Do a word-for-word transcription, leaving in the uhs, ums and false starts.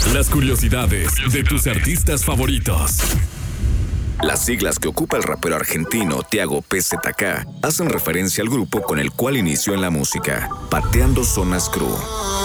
Las curiosidades de tus artistas favoritos. Las siglas que ocupa el rapero argentino Tiago P Z K hacen referencia al grupo con el cual inició en la música, Pateando Zonas Crew.